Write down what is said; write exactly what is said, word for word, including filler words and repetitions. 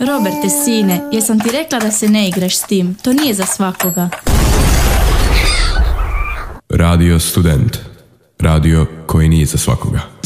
Roberte, sine, jesam ti rekla da se ne igraš s tim? To nije za svakoga. Radio Student. Radio koji nije za svakoga.